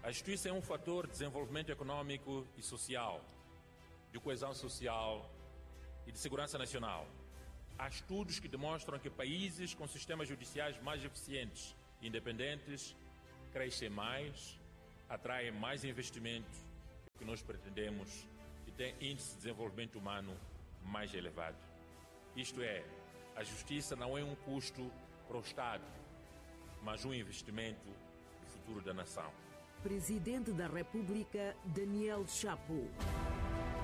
A justiça é um fator de desenvolvimento econômico e social, de coesão social e de segurança nacional. Há estudos que demonstram que países com sistemas judiciais mais eficientes e independentes crescem mais, atraem mais investimentos que nós pretendemos e têm índice de desenvolvimento humano mais elevado. Isto é, a justiça não é um custo para o Estado, mas um investimento no futuro da nação. Presidente da República, Daniel Chapo.